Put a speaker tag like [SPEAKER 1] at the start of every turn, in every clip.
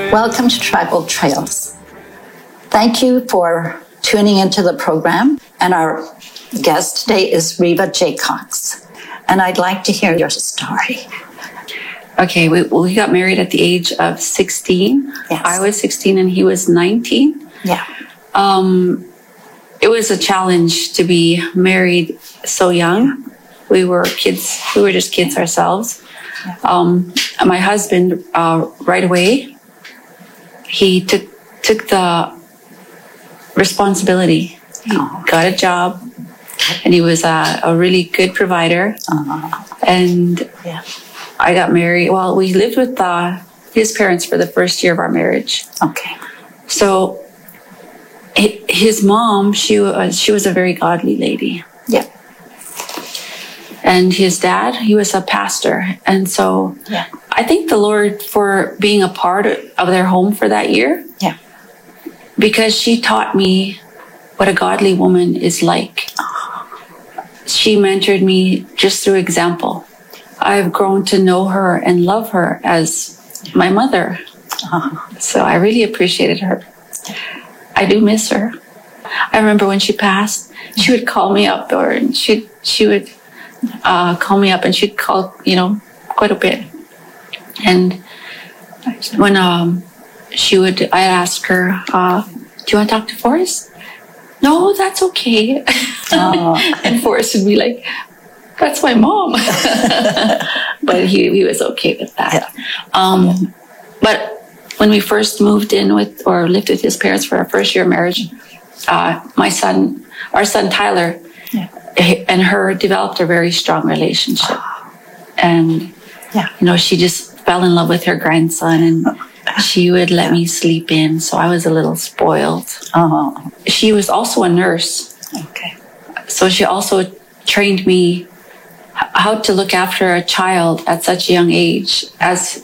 [SPEAKER 1] Welcome to Tribal Trails. Thank you for tuning into the program. And our guest today is Reva Jaycox. And I'd like to hear your story.
[SPEAKER 2] Okay, we got married at the age of 16.
[SPEAKER 1] Yes.
[SPEAKER 2] I was 16 and he was 19.
[SPEAKER 1] Yeah.
[SPEAKER 2] It was a challenge to be married so young. We were kids. We were just kids ourselves. My husband, right away, he took the responsibility. He got a job, and he was a really good provider. And I got married. Well, we lived with his parents for the first year of our marriage.
[SPEAKER 1] Okay.
[SPEAKER 2] So his mom, she was a very godly lady.
[SPEAKER 1] Yeah.
[SPEAKER 2] And his dad, he was a pastor. And so I thank the Lord for being a part of their home for that year.
[SPEAKER 1] Yeah.
[SPEAKER 2] Because she taught me what a godly woman is like. She mentored me just through example. I've grown to know her and love her as my mother. So I really appreciated her. I do miss her. I remember when she passed, she would call me up, or she would call me up, and she'd call, quite a bit. And when I'd ask her, do you want to talk to Forrest? No, that's okay. And Forrest would be like, that's my mom. But he was okay with that. But when we first moved in lived with his parents for our first year of marriage, our son Tyler, and her developed a very strong relationship. And, she just fell in love with her grandson, and she would let me sleep in. So I was a little spoiled. She was also a nurse.
[SPEAKER 1] Okay.
[SPEAKER 2] So she also trained me how to look after a child at such a young age as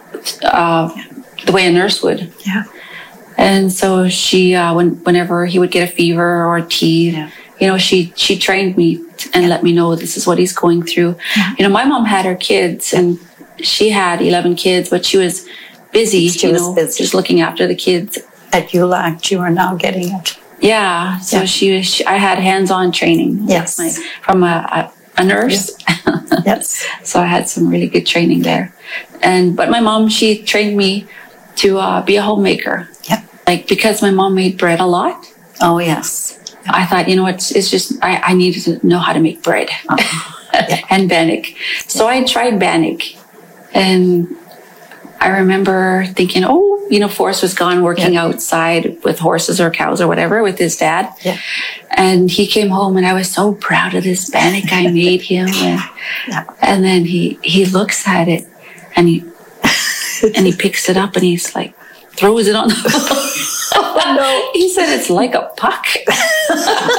[SPEAKER 2] the way a nurse would.
[SPEAKER 1] Yeah.
[SPEAKER 2] And so she, whenever he would get a fever or a teeth, she trained me and let me know this is what he's going through. Yeah. My mom had her kids, and she had 11 kids, but she was busy, just looking after the kids.
[SPEAKER 1] That you lacked, you are now getting it.
[SPEAKER 2] Yeah. So I had hands-on training.
[SPEAKER 1] Yes.
[SPEAKER 2] From a nurse.
[SPEAKER 1] Yes.
[SPEAKER 2] So I had some really good training there. But my mom, she trained me to be a homemaker.
[SPEAKER 1] Yeah.
[SPEAKER 2] Because my mom made bread a lot.
[SPEAKER 1] Oh, yes.
[SPEAKER 2] I thought, it's just, I needed to know how to make bread and bannock. So I tried bannock, and I remember thinking, Forrest was gone working outside with horses or cows or whatever with his dad.
[SPEAKER 1] Yeah.
[SPEAKER 2] And he came home, and I was so proud of this bannock I made him. And then he looks at it, and he picks it up, and he's like, throws it on the floor. Oh, no. He said it's like a puck. And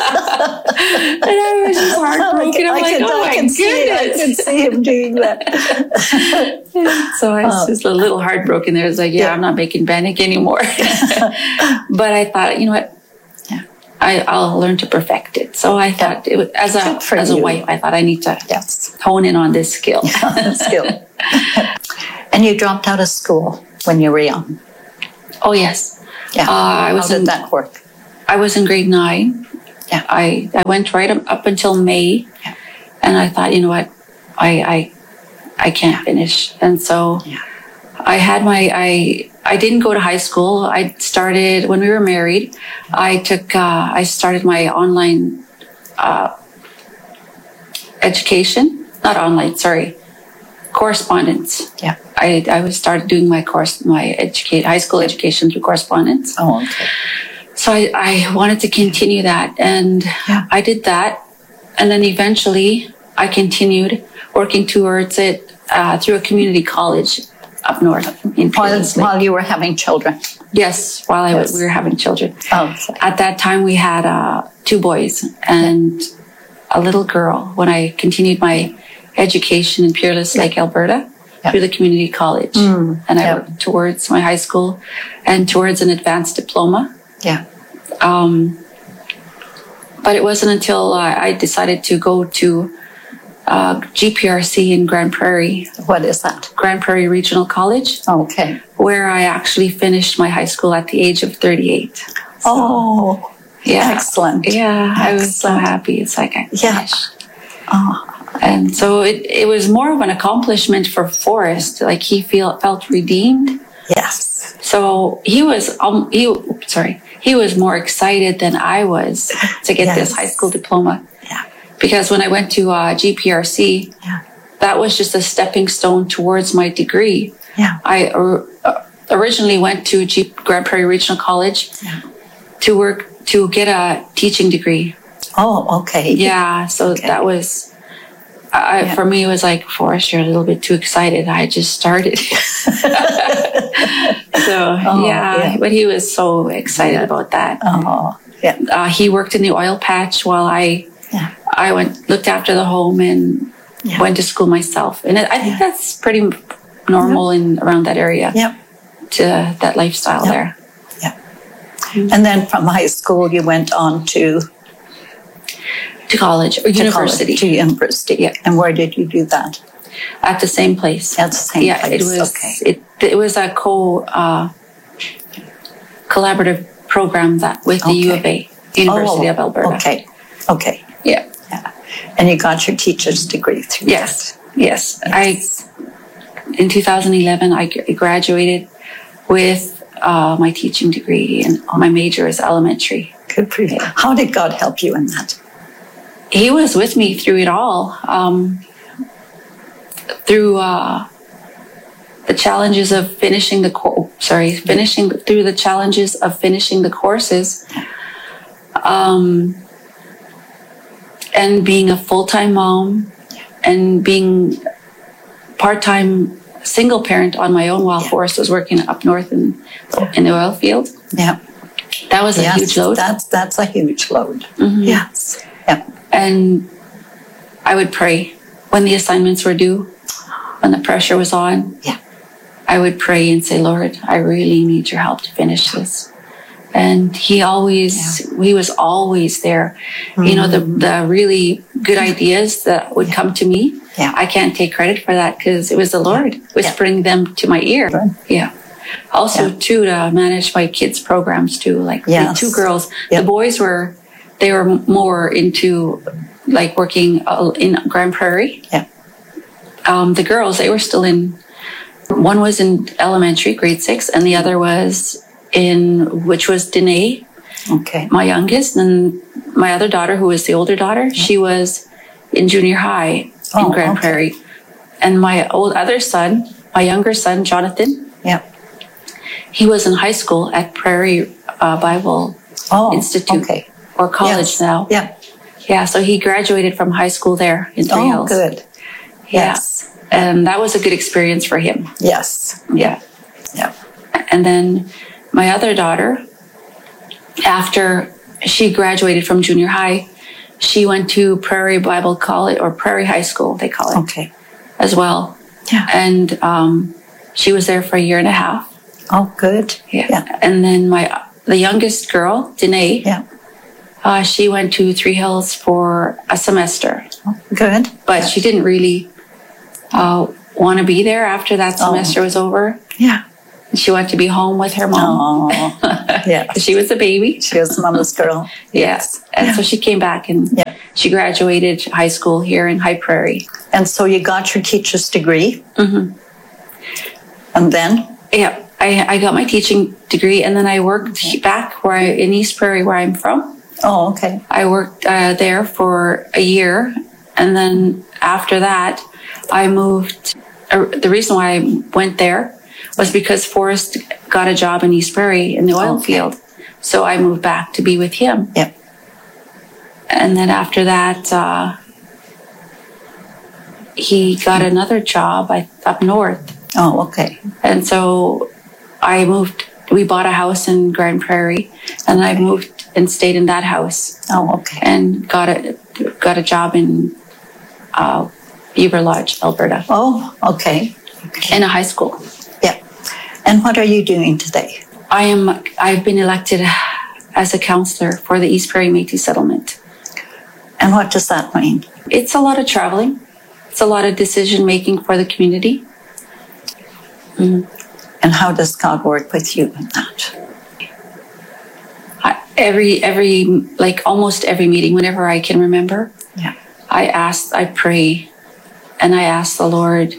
[SPEAKER 2] I was just heartbroken. I'm like, oh my goodness.
[SPEAKER 1] I can see him doing that.
[SPEAKER 2] So I was just a little heartbroken there. I was like, I'm not making bannock anymore. But I thought, you know what? I'll learn to perfect it. So I thought, as a wife, I thought I need to hone in on this skill.
[SPEAKER 1] And you dropped out of school when you were young.
[SPEAKER 2] Oh, yes.
[SPEAKER 1] Yeah. How did that work?
[SPEAKER 2] I was in grade 9. Yeah. I went right up until May. Yeah. And I thought, you know what? I can't finish. And so I had I didn't go to high school. I started, when we were married, I started my online education. Not online, sorry. Correspondence. Yeah. I started doing my high school education through correspondence.
[SPEAKER 1] Oh, okay.
[SPEAKER 2] So I wanted to continue that, and I did that. And then eventually I continued working towards it through a community college up north.
[SPEAKER 1] While you were having children?
[SPEAKER 2] Yes, while we were having children.
[SPEAKER 1] Oh, okay.
[SPEAKER 2] At that time we had 2 boys and a little girl when I continued my education in Peerless Lake, Alberta, through the community college. And I worked towards my high school and towards an advanced diploma.
[SPEAKER 1] Yeah.
[SPEAKER 2] But it wasn't until I decided to go to GPRC in Grand Prairie,
[SPEAKER 1] What is that?
[SPEAKER 2] Grand Prairie Regional College,
[SPEAKER 1] Okay.
[SPEAKER 2] where I actually finished my high school at the age of 38.
[SPEAKER 1] Oh, excellent.
[SPEAKER 2] Yeah, I was so
[SPEAKER 1] Excellent.
[SPEAKER 2] happy. It's like I
[SPEAKER 1] Yeah.
[SPEAKER 2] finished.
[SPEAKER 1] Oh,
[SPEAKER 2] And so it was more of an accomplishment for Forrest. Like he felt redeemed.
[SPEAKER 1] yes.
[SPEAKER 2] So he was more excited than I was to get this
[SPEAKER 1] Yes.
[SPEAKER 2] high school diploma.
[SPEAKER 1] Yeah.
[SPEAKER 2] Because when I went to GPRC,
[SPEAKER 1] Yeah.
[SPEAKER 2] that was just a stepping stone towards my degree.
[SPEAKER 1] Yeah.
[SPEAKER 2] I originally went to Grand Prairie Regional College to get a teaching degree.
[SPEAKER 1] Oh, okay.
[SPEAKER 2] Yeah, so
[SPEAKER 1] Okay.
[SPEAKER 2] that was,
[SPEAKER 1] Yeah.
[SPEAKER 2] for me, it was like, Forrest, you're a little bit too excited. I just started.
[SPEAKER 1] yeah.
[SPEAKER 2] But he was so excited about that.
[SPEAKER 1] Oh, yeah.
[SPEAKER 2] He worked in the oil patch while I looked after the home and
[SPEAKER 1] Yeah.
[SPEAKER 2] went to school myself. And I think that's pretty normal in around that area.
[SPEAKER 1] Yeah.
[SPEAKER 2] To that lifestyle there.
[SPEAKER 1] Yeah. And then from high school, you went on to
[SPEAKER 2] College or university.
[SPEAKER 1] college, to university.
[SPEAKER 2] Yeah.
[SPEAKER 1] And where did you do that?
[SPEAKER 2] At the same place.
[SPEAKER 1] At the same
[SPEAKER 2] Yeah,
[SPEAKER 1] place.
[SPEAKER 2] it was.
[SPEAKER 1] Okay.
[SPEAKER 2] It was a collaborative program that with the U of A, University of Alberta.
[SPEAKER 1] Okay. Okay.
[SPEAKER 2] Yeah.
[SPEAKER 1] Yeah. And you got your teacher's degree through
[SPEAKER 2] Yes. Yes.
[SPEAKER 1] Yes.
[SPEAKER 2] In 2011, I graduated with my teaching degree, and my major is elementary.
[SPEAKER 1] that. Good for you. How did God help you in that?
[SPEAKER 2] He was with me through it all. Through the challenges of finishing the courses, and being a full-time mom, and being part-time single parent on my own while Forrest was working up north in the oil field.
[SPEAKER 1] Yeah.
[SPEAKER 2] That was a huge load.
[SPEAKER 1] That's a huge load.
[SPEAKER 2] Mhm.
[SPEAKER 1] Yes. Yeah.
[SPEAKER 2] And I would pray when the assignments were due, when the pressure was on.
[SPEAKER 1] Yeah.
[SPEAKER 2] I would pray and say, Lord, I really need your help to finish this. And he was always there.
[SPEAKER 1] Mm-hmm.
[SPEAKER 2] You know, the really good ideas that would come to me.
[SPEAKER 1] Yeah.
[SPEAKER 2] I can't take credit for that because it was the Lord whispering them to my ear.
[SPEAKER 1] Right.
[SPEAKER 2] Yeah. Also, too, to manage my kids' programs too. Like the two girls,
[SPEAKER 1] Yep.
[SPEAKER 2] the boys were more into like working in Grand Prairie.
[SPEAKER 1] Yeah.
[SPEAKER 2] The girls, they were still one was in elementary, grade 6, and the other was which was Danae,
[SPEAKER 1] Okay.
[SPEAKER 2] my youngest, and my other daughter, who was the older daughter, she was in junior high in Grand Prairie. And my other son, my younger son, Jonathan,
[SPEAKER 1] Yeah.
[SPEAKER 2] he was in high school at Prairie Bible Institute or college now.
[SPEAKER 1] Yeah.
[SPEAKER 2] Yeah, so he graduated from high school there in Three Hills.
[SPEAKER 1] Oh, good.
[SPEAKER 2] Yeah.
[SPEAKER 1] Yes.
[SPEAKER 2] And that was a good experience for him.
[SPEAKER 1] Yes.
[SPEAKER 2] Yeah.
[SPEAKER 1] Yeah.
[SPEAKER 2] And then my other daughter, after she graduated from junior high, she went to Prairie Bible College, or Prairie High School, they call it,
[SPEAKER 1] Okay.
[SPEAKER 2] as well.
[SPEAKER 1] Yeah.
[SPEAKER 2] And she was there for a year and a half.
[SPEAKER 1] Oh, good.
[SPEAKER 2] Yeah.
[SPEAKER 1] Yeah.
[SPEAKER 2] And then the youngest girl, Danae,
[SPEAKER 1] Yeah.
[SPEAKER 2] she went to Three Hills for a semester,
[SPEAKER 1] Oh, good.
[SPEAKER 2] but she didn't really want to be there after that semester was over.
[SPEAKER 1] Yeah.
[SPEAKER 2] She wanted to be home with her mom.
[SPEAKER 1] Oh, yeah.
[SPEAKER 2] She was a baby.
[SPEAKER 1] She was mama's girl.
[SPEAKER 2] Yes. And so she came back and she graduated high school here in High Prairie.
[SPEAKER 1] And so you got your teacher's degree.
[SPEAKER 2] Mm-hmm.
[SPEAKER 1] And then?
[SPEAKER 2] Yeah. I got my teaching degree, and then I worked back in East Prairie, where I'm from.
[SPEAKER 1] Oh, okay.
[SPEAKER 2] I worked there for a year, and then after that, I moved. The reason why I went there was because Forrest got a job in East Prairie in the oil field. So I moved back to be with him.
[SPEAKER 1] Yep.
[SPEAKER 2] And then after that, he got another job up north.
[SPEAKER 1] Oh, okay.
[SPEAKER 2] And so I moved. We bought a house in Grand Prairie, and I moved and stayed in that house.
[SPEAKER 1] Oh, okay.
[SPEAKER 2] And got a job in Beaver Lodge, Alberta.
[SPEAKER 1] Oh, okay.
[SPEAKER 2] In a high school.
[SPEAKER 1] Yeah. And what are you doing today?
[SPEAKER 2] I've been elected as a counselor for the East Prairie Métis settlement.
[SPEAKER 1] And what does that mean?
[SPEAKER 2] It's a lot of traveling. It's a lot of decision making for the community.
[SPEAKER 1] And how does God work with you in that?
[SPEAKER 2] Almost every meeting, whenever I can remember, I pray, and I ask the Lord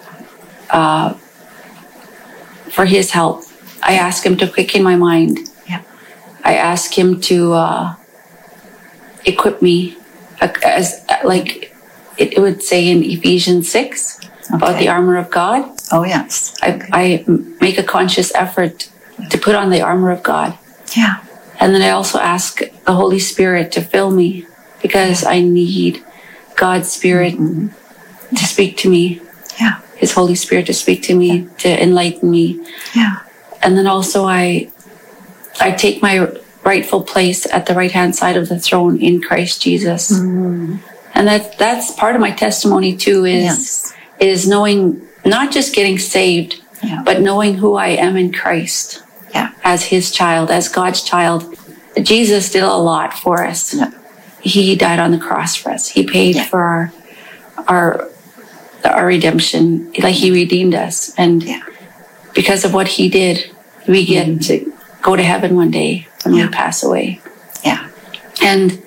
[SPEAKER 2] for His help. I ask Him to quicken my mind.
[SPEAKER 1] Yeah.
[SPEAKER 2] I ask Him to equip me, as like it would say in Ephesians 6 about the armor of God.
[SPEAKER 1] Oh yes.
[SPEAKER 2] I make a conscious effort to put on the armor of God.
[SPEAKER 1] Yeah.
[SPEAKER 2] And then I also ask the Holy Spirit to fill me, because I need God's Spirit to speak to me.
[SPEAKER 1] Yeah.
[SPEAKER 2] His Holy Spirit to speak to me, to enlighten me.
[SPEAKER 1] Yeah.
[SPEAKER 2] And then also I take my rightful place at the right-hand side of the throne in Christ Jesus. And that's part of my testimony too, is knowing, not just getting saved, but knowing who I am in Christ.
[SPEAKER 1] Yeah.
[SPEAKER 2] As His child, as God's child. Jesus did a lot for us. Yeah. He died on the cross for us. He paid for our redemption. Like, He redeemed us. And because of what He did, we get to go to heaven one day when we pass away.
[SPEAKER 1] Yeah.
[SPEAKER 2] And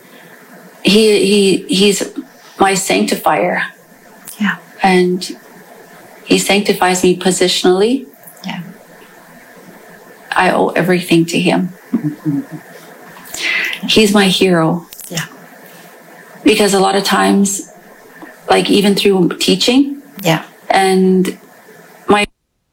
[SPEAKER 2] He's my sanctifier.
[SPEAKER 1] Yeah.
[SPEAKER 2] And He sanctifies me positionally.
[SPEAKER 1] Yeah.
[SPEAKER 2] I owe everything to Him. He's my hero.
[SPEAKER 1] Yeah.
[SPEAKER 2] Because a lot of times, like even through teaching, and my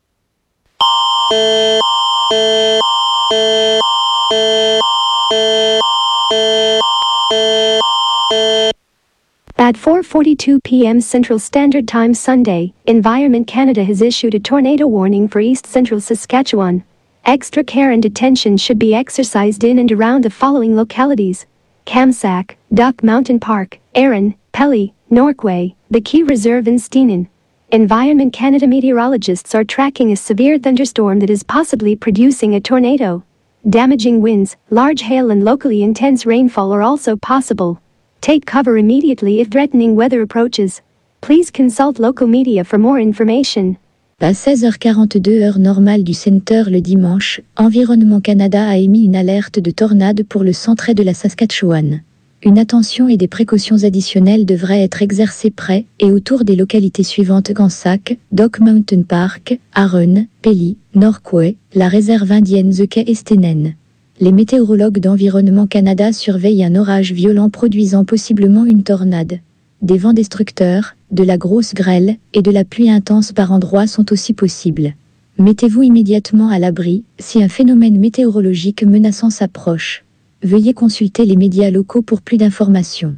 [SPEAKER 3] At 4:42 p.m. Central Standard Time Sunday, Environment Canada has issued a tornado warning for East Central Saskatchewan. Extra care and attention should be exercised in and around the following localities: Kamsack, Duck Mountain Park, Erin, Pelly, Norquay, the Key Reserve and Steenan. Environment Canada meteorologists are tracking a severe thunderstorm that is possibly producing a tornado. Damaging winds, large hail and locally intense rainfall are also possible. Take cover immediately if threatening weather approaches. Please consult local media for more information.
[SPEAKER 4] À 16h42 heure normale du Centre le dimanche, Environnement Canada a émis une alerte de tornade pour le centre de la Saskatchewan. Une attention et des précautions additionnelles devraient être exercées près et autour des localités suivantes: Kamsack, Duck Mountain Park, Aaron, Pelly, Norquay, la réserve indienne The Key et Steenan. Les météorologues d'Environnement Canada surveillent un orage violent produisant possiblement une tornade. Des vents destructeurs, de la grosse grêle et de la pluie intense par endroits sont aussi possibles. Mettez-vous immédiatement à l'abri si un phénomène météorologique menaçant s'approche. Veuillez consulter les médias locaux pour plus d'informations.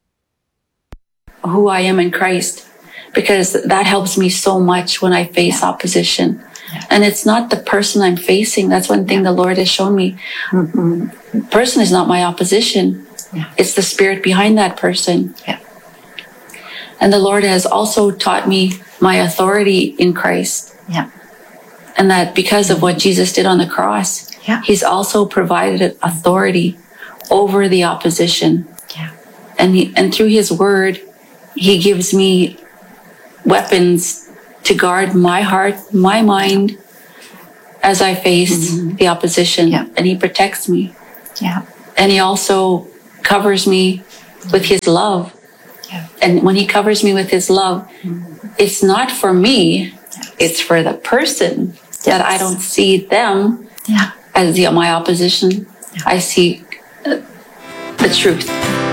[SPEAKER 2] Who I am in Christ, because that helps me so much when I face opposition. And it's not the person I'm facing. That's one thing the Lord has shown me. The person is not my opposition. It's the spirit behind that person. And the Lord has also taught me my authority in Christ. And that because of what Jesus did on the cross, He's also provided authority over the opposition. And through His word, He gives me weapons to guard my heart, my mind, as I face the opposition. And He protects me. And He also covers me with His love. And when He covers me with His love, it's not for me, it's for the person, that I don't see them as my opposition. I see the truth.